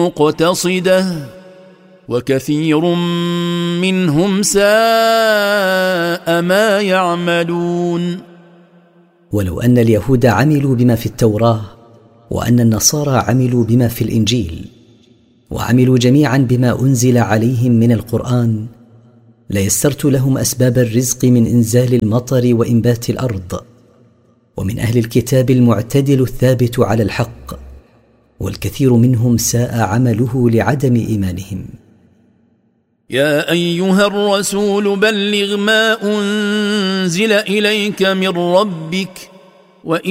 مقتصدة وكثير منهم ساء ما يعملون. ولو أن اليهود عملوا بما في التوراة وأن النصارى عملوا بما في الإنجيل وعملوا جميعا بما أنزل عليهم من القرآن ليسرت لهم أسباب الرزق من إنزال المطر وإنبات الأرض. ومن أهل الكتاب المعتدل الثابت على الحق، والكثير منهم ساء عمله لعدم إيمانهم. يا أيها الرسول بلغ ما أنزل إليك من ربك، وإن